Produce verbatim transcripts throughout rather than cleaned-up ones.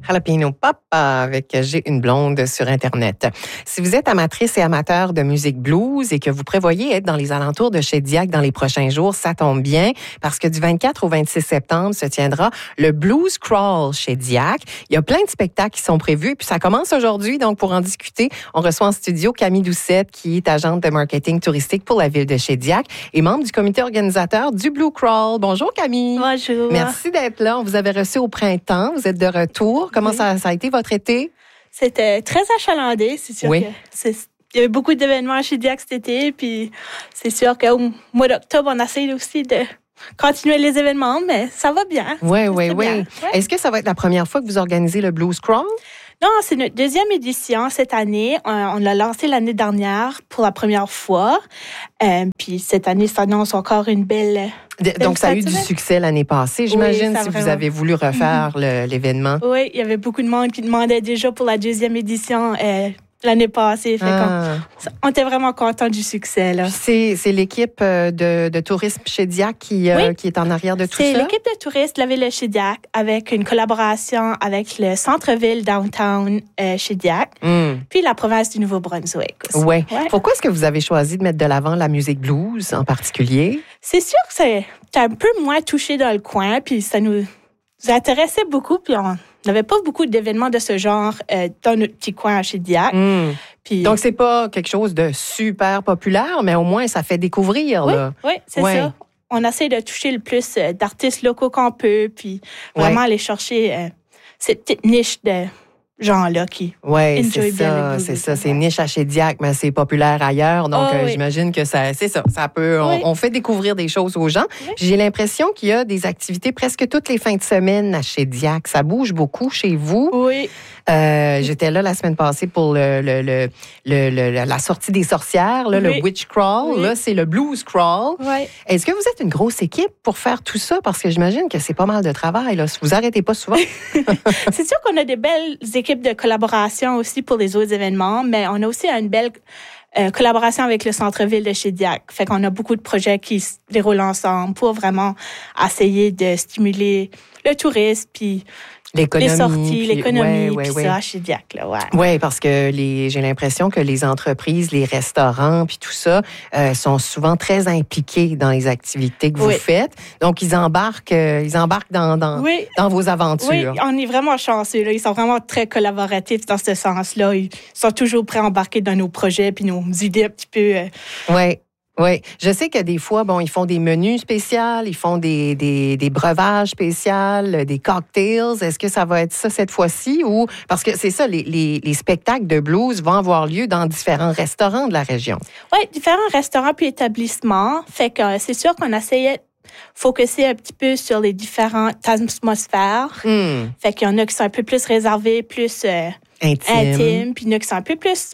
Jalapeno Pop avec J'ai une blonde sur Internet. Si vous êtes amatrice et amateur de musique blues et que vous prévoyez être dans les alentours de Shediac dans les prochains jours, ça tombe bien parce que du vingt-quatre au vingt-six septembre se tiendra le Blues Crawl Shediac. Il y a plein de spectacles qui sont prévus puis ça commence aujourd'hui. Donc, pour en discuter, on reçoit en studio Camille Doucette qui est agente de marketing touristique pour la ville de Shediac et membre du comité organisateur du Blue Crawl. Bonjour Camille. Bonjour. Merci d'être là. On vous avait reçu au printemps. Vous êtes de retour. Comment oui. ça, ça a été votre été? C'était très achalandé. C'est sûr oui. que c'est, il y avait beaucoup d'événements à Shediac cet été. Puis c'est sûr qu'au mois d'octobre, on essaie aussi de continuer les événements, mais ça va bien. Oui, oui, oui. Ouais. Est-ce que ça va être la première fois que vous organisez le Blues Crawl? Non, c'est notre deuxième édition cette année. On, on l'a lancé l'année dernière pour la première fois. Euh, puis cette année s'annonce encore une belle... De, donc, ça a eu du succès l'année passée, j'imagine, oui, si vraiment. Vous avez voulu refaire mm-hmm. le, l'événement. Oui, il y avait beaucoup de monde qui demandait déjà pour la deuxième édition euh, l'année passée. Fait ah. qu'on, on était vraiment contents du succès. Là. C'est, c'est l'équipe de, de tourisme Shediac qui, oui. euh, qui est en arrière de tout c'est ça? C'est l'équipe de tourisme de la ville de Shediac avec une collaboration avec le centre-ville downtown euh, Shediac, mm. puis la province du Nouveau-Brunswick aussi. Ouais. Ouais. Pourquoi est-ce que vous avez choisi de mettre de l'avant la musique blues en particulier? C'est sûr que c'est un peu moins touché dans le coin, puis ça nous intéressait beaucoup, puis on n'avait pas beaucoup d'événements de ce genre euh, dans notre petit coin à Shediac. Mm. Puis, donc, c'est pas quelque chose de super populaire, mais au moins, ça fait découvrir. Oui, là. oui c'est ouais. ça. On essaie de toucher le plus d'artistes locaux qu'on peut, puis vraiment ouais. aller chercher euh, cette petite niche de gens-là qui ouais, enjoy c'est bien ça, le blues. C'est ça, c'est niche à Shediac, mais c'est populaire ailleurs. Donc, oh, euh, oui. j'imagine que ça, c'est ça, ça peut, oui. on, on fait découvrir des choses aux gens. Oui. J'ai l'impression qu'il y a des activités presque toutes les fins de semaine à Shediac. Ça bouge beaucoup chez vous. Oui. Euh, j'étais là la semaine passée pour le, le, le, le, le la sortie des sorcières, là, oui. le Witch Crawl. Oui. Là, c'est le Blues Crawl. Oui. Est-ce que vous êtes une grosse équipe pour faire tout ça? Parce que j'imagine que c'est pas mal de travail. Là. Vous arrêtez pas souvent. C'est sûr qu'on a des belles équipes de collaboration aussi pour les autres événements, mais on a aussi une belle euh, collaboration avec le centre-ville de Shediac. Fait qu'on a beaucoup de projets qui se déroulent ensemble pour vraiment essayer de stimuler le tourisme, puis l'économie, les sorties, puis, l'économie, ouais, ouais, puis ouais. ça, à Shediac, là, ouais. Oui, parce que les, j'ai l'impression que les entreprises, les restaurants, puis tout ça, euh, sont souvent très impliqués dans les activités que vous oui. faites. Donc, ils embarquent, euh, ils embarquent dans, dans, oui. dans vos aventures. Oui, on est vraiment chanceux, là. Ils sont vraiment très collaboratifs dans ce sens-là. Ils sont toujours prêts à embarquer dans nos projets, puis nos idées un petit peu... Euh... Oui. Oui, je sais que des fois, bon, ils font des menus spéciaux, ils font des, des, des breuvages spéciaux, des cocktails. Est-ce que ça va être ça cette fois-ci? Ou parce que c'est ça, les, les, les spectacles de blues vont avoir lieu dans différents restaurants de la région. Oui, différents restaurants puis établissements. Fait que c'est sûr qu'on essayait de focuser un petit peu sur les différentes atmosphères. Mm. Fait qu'il y en a qui sont un peu plus réservés, plus euh, intimes, intime, puis il y en a qui sont un peu plus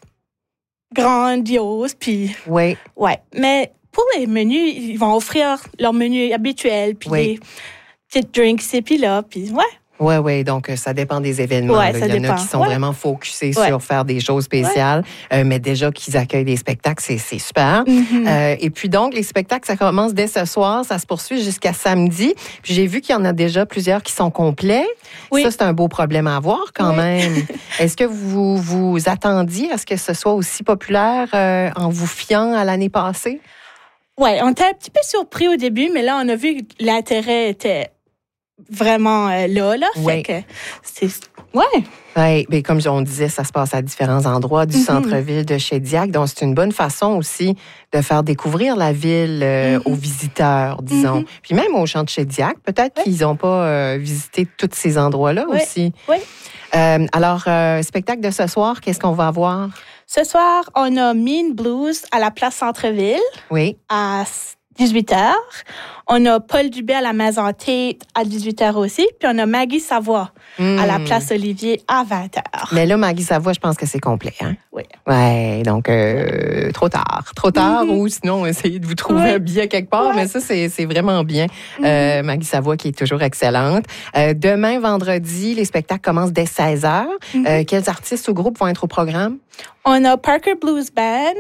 grandiose, puis... Oui. Ouais. Mais pour les menus, ils vont offrir leur menu habituel, puis oui. des petites drinks et puis là, puis ouais. Oui, oui, donc ça dépend des événements. Ouais, là. ça Il y en dépend. a qui sont ouais. vraiment focusés ouais. sur faire des choses spéciales, ouais. euh, mais déjà qu'ils accueillent des spectacles, c'est, c'est super. Mm-hmm. Euh, et puis donc, les spectacles, ça commence dès ce soir, ça se poursuit jusqu'à samedi. Puis j'ai vu qu'il y en a déjà plusieurs qui sont complets. Oui. Ça, c'est un beau problème à avoir quand oui. même. Est-ce que vous vous attendiez à ce que ce soit aussi populaire euh, en vous fiant à l'année passée? Oui, on était un petit peu surpris au début, mais là, on a vu que l'intérêt était vraiment euh, là, là. Oui. Fait que c'est... Ouais. Oui, mais comme on disait, ça se passe à différents endroits du mm-hmm. centre-ville de Shediac. Donc, c'est une bonne façon aussi de faire découvrir la ville euh, mm-hmm. aux visiteurs, disons. Mm-hmm. Puis même aux champs de Shediac, peut-être oui. qu'ils n'ont pas euh, visité tous ces endroits-là oui. aussi. Oui. Euh, alors, euh, spectacle de ce soir, qu'est-ce qu'on va avoir? Ce soir, on a Mean Blues à la place Centre-ville. Oui. À dix-huit heures. On a Paul Dubé à la Maison Tate à dix-huit heures aussi. Puis on a Maggie Savoie mmh. à la place Olivier à vingt heures. Mais là, Maggie Savoie, je pense que c'est complet. Hein? Oui. Oui, donc euh, trop tard. Trop tard mmh. ou sinon, essayez de vous trouver oui. un billet quelque part. Ouais. Mais ça, c'est, c'est vraiment bien. Mmh. Euh, Maggie Savoie qui est toujours excellente. Euh, demain, vendredi, les spectacles commencent dès seize heures. Mmh. Euh, quels artistes ou groupes vont être au programme? On a Parker Blues Band.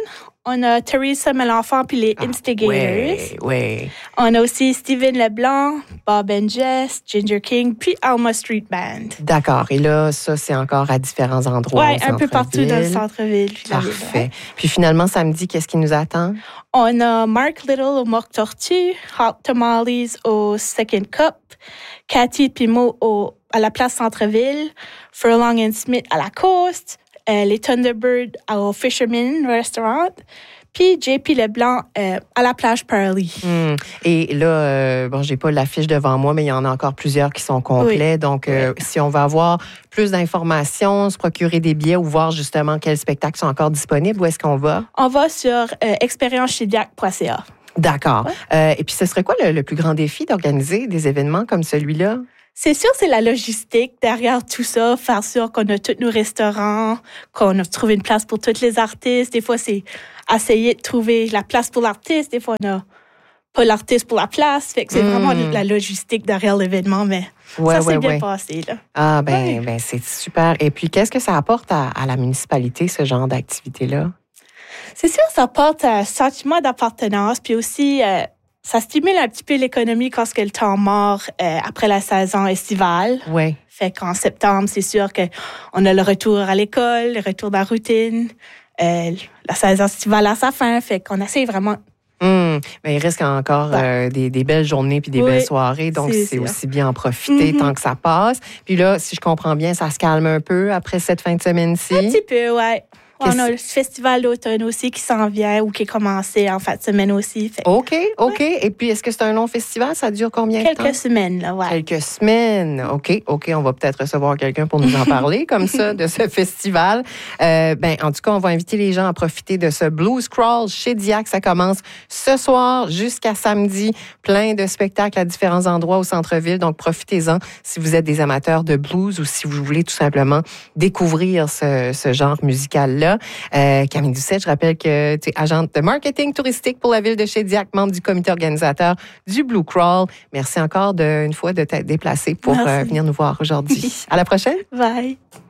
On a Teresa Melenfant puis les Ah, Instigators. Oui, oui. On a aussi Steven Leblanc, Bob and Jess, Ginger King, puis Alma Street Band. D'accord. Et là, ça, c'est encore à différents endroits. Oui, au un peu partout dans le centre-ville. centre-ville. puis la ville, Parfait. ouais. Puis finalement, samedi, qu'est-ce qui nous attend? On a Mark Little au Mock Tortue, Hot Tamales au Second Cup, Cathy Pimo au, à la place Centre-Ville, Furlong and Smith à la Coast, euh, les Thunderbirds au Fisherman Restaurant, puis J P Leblanc euh, à la plage Pearly. Hmm. Et là, euh, bon, j'ai pas l'affiche devant moi, mais il y en a encore plusieurs qui sont complets. Oui. Donc, euh, Oui. si on va avoir plus d'informations, se procurer des billets ou voir justement quels spectacles sont encore disponibles, où est-ce qu'on va? On va sur euh, expérience chediac point c a. D'accord. Ouais. Euh, et puis, ce serait quoi le, le plus grand défi d'organiser des événements comme celui-là? C'est sûr, c'est la logistique derrière tout ça, faire sûr qu'on a tous nos restaurants, qu'on a trouvé une place pour tous les artistes. Des fois, c'est essayer de trouver la place pour l'artiste. Des fois, on n'a pas l'artiste pour la place. Fait que c'est Mm. vraiment la logistique derrière l'événement, mais Ouais, ça s'est ouais, bien ouais. passé. Là. Ah, ben, Ouais. ben c'est super. Et puis, qu'est-ce que ça apporte à, à la municipalité, ce genre d'activité-là? C'est sûr, ça apporte un sentiment d'appartenance, puis aussi, euh, ça stimule un petit peu l'économie quand c'est le temps mort euh, après la saison estivale. Oui. Fait qu'en septembre, c'est sûr qu'on a le retour à l'école, le retour de la routine. Euh, la saison estivale à sa fin. Fait qu'on essaie vraiment. Hum, mais il reste encore Ouais. euh, des, des belles journées puis des Oui, belles soirées, donc c'est c'est sûr. aussi bien en profiter Mhm. tant que ça passe. Puis là, si je comprends bien, ça se calme un peu après cette fin de semaine-ci. Un petit peu, ouais. On Qu'est-ce- a le festival d'automne aussi qui s'en vient ou qui est commencé en fin de semaine aussi. Fait OK, OK. Et puis, est-ce que c'est un long festival? Ça dure combien de temps? quelques semaines, là, ouais. Quelques semaines. OK, OK. On va peut-être recevoir quelqu'un pour nous en parler comme ça de ce festival. Euh, ben, en tout cas, on va inviter les gens à profiter de ce Blues Crawl chez Diac. Ça commence ce soir jusqu'à samedi. Plein de spectacles à différents endroits au centre-ville. Donc, profitez-en si vous êtes des amateurs de blues ou si vous voulez tout simplement découvrir ce, ce genre musical-là. Euh, Camille Doucet, je rappelle que tu es agente de marketing touristique pour la ville de Shediac, membre du comité organisateur du Blue Crawl. Merci encore de, une fois de t'être déplacée pour Merci. euh, venir nous voir aujourd'hui. À la prochaine. Bye.